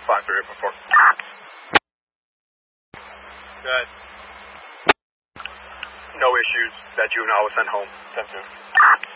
5384. Good. No issues. That juvenile was sent home. 10-2.